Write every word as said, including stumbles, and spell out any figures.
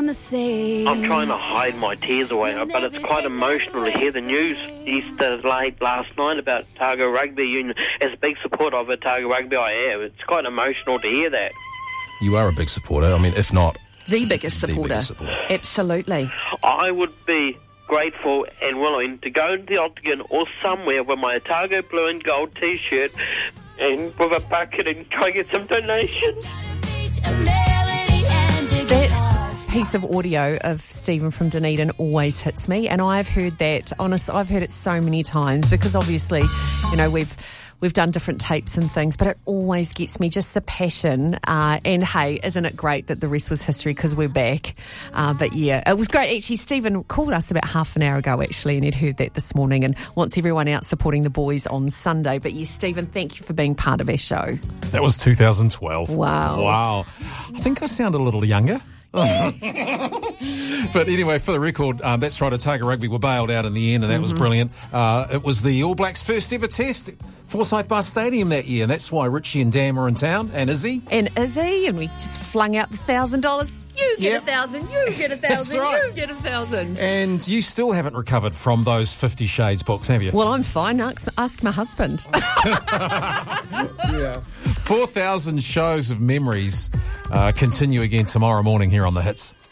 the sea. I'm trying to hide my tears away, but it's quite emotional to hear the news Easter late last night about Otago Rugby Union. As a big supporter of Otago Rugby, I am. It's quite emotional to hear that. You are a big supporter. I mean, if not... The biggest supporter. The biggest supporter. Absolutely. I would be grateful and willing to go to the Octagon or somewhere with my Otago blue and gold T-shirt and with a bucket and try and get some donations. That piece of audio of Stephen from Dunedin always hits me, and I've heard that, honestly, I've heard it so many times because obviously, you know, we've We've done different tapes and things, but it always gets me, just the passion. Uh, and hey, isn't it great that the rest was history because we're back? Uh, but yeah, it was great. Actually, Stephen called us about half an hour ago, actually, and he'd heard that this morning and wants everyone out supporting the boys on Sunday. But yes, Stephen, thank you for being part of our show. That was two thousand twelve. Wow. Wow. I think I sound a little younger. But anyway, for the record, um, that's right, Otago Rugby were bailed out in the end, and that mm-hmm. was brilliant. Uh, it was the All Blacks' first ever test, Forsyth Bar Stadium that year, and that's why Richie and Dan were in town, and Izzy. And Izzy, and we just flung out the one thousand dollars. You get yep. a thousand, you get a thousand, right. you get a thousand. And you still haven't recovered from those Fifty Shades books, have you? Well, I'm fine. Ask, ask my husband. Yeah. four thousand shows of memories uh, continue again tomorrow morning here on The Hits.